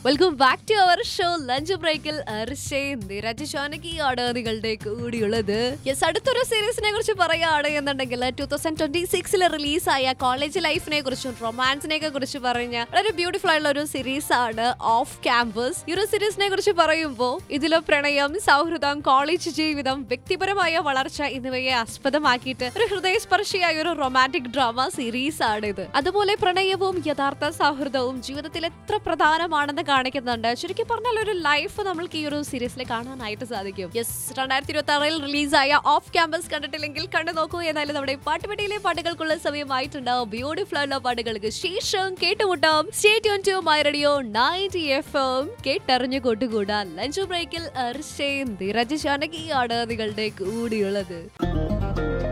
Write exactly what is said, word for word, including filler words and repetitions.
Welcome back to our show lunch ബ്രേക്കിൽ നിരജ് ജാനകിയാണ് നിങ്ങളുടെ കൂടിയുള്ളത്. Yes, അടുത്തൊരു സീരീസിനെ കുറിച്ച് പറയുകയാണ് എന്നുണ്ടെങ്കിൽ ടൂ തൗസൻഡ് ട്വന്റി സിക്സിൽ റിലീസായ കോളേജ് ലൈഫിനെ കുറിച്ചും റൊമാൻസിനെ കുറിച്ച് പറഞ്ഞ വളരെ ബ്യൂട്ടിഫുൾ ആയിട്ടുള്ള ഒരു സീരീസ് ആണ് ഓഫ് ക്യാമ്പസ്. ഈ ഒരു സീരീസിനെ കുറിച്ച് പറയുമ്പോൾ ഇതിലെ പ്രണയം, സൗഹൃദം, കോളേജ് ജീവിതം, വ്യക്തിപരമായ വളർച്ച എന്നിവയെ ആസ്പദമാക്കിയിട്ട് ഒരു ഹൃദയസ്പർശിയായ ഒരു റൊമാൻറ്റിക് ഡ്രാമ സീരീസ് ആണ് ഇത്. അതുപോലെ പ്രണയവും യഥാർത്ഥ സൗഹൃദവും ജീവിതത്തിൽ എത്ര പ്രധാനമാണെന്ന് കാണിക്കുന്നുണ്ട്. ചുരുക്കി പറഞ്ഞാൽ ഒരു ലൈഫ് നമ്മൾക്ക് ഈ ഒരു സീരീസിൽ കാണാനായിട്ട് സാധിക്കും. യെസ്, രണ്ടായിരത്തി ഇരുപത്തി ആറിൽ റിലീസായ ഓഫ് ക്യാമ്പസ് കണ്ടിട്ടില്ലെങ്കിൽ കണ്ടു നോക്കൂ. എന്നാലും നമ്മുടെ പാട്ടുപെട്ടിയിലെ പാട്ടുകൾക്കുള്ള സമയമായിട്ടുണ്ടാവും. ബ്യൂട്ടിഫുൾ ആയിട്ടുള്ള പാട്ടുകൾക്ക് ശേഷം കേട്ടുമുട്ടാം. Stay tune to my radio ninety F M. കേട്ടറിഞ്ഞു കൊണ്ടുകൂടാ lunch ബ്രേക്കിൽ അർഷേ നിരജ് ജാനകിയാണ് നിങ്ങളുടെ കൂടിയുള്ളത്.